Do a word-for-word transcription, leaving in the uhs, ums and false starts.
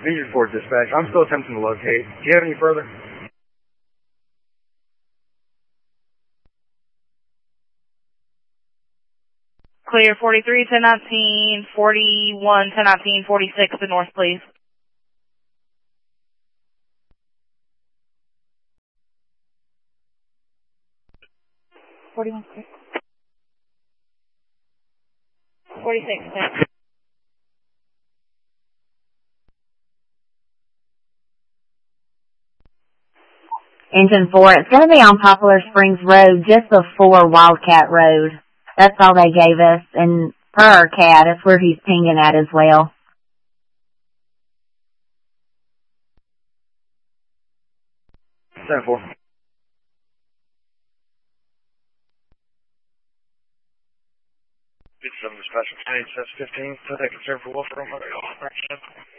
News report, dispatch. I'm still attempting to locate. Do you have any further? Clear forty-three, ten nineteen, forty-one, ten nineteen, forty-six to north, please. forty-one, forty-six, ten. Engine four, it's going to be on Poplar Springs Road, just before Wildcat Road. That's all they gave us, and per our C A D, that's where he's pinging at as well. ten four. It's some special change, that's fifteen, so they concern for Wolf Room.